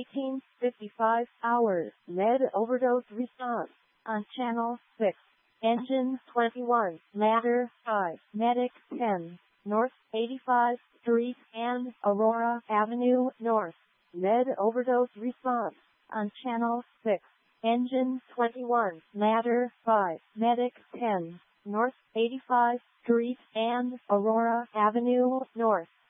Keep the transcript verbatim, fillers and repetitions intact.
eighteen fifty-five hours. Med overdose response on Channel six. Engine twenty-one, Matter five, Medic ten, North eighty-fifth Street and Aurora Avenue North. Med overdose response on Channel six. Engine twenty-one, Matter five, Medic ten, North eighty-fifth Street and Aurora Avenue North.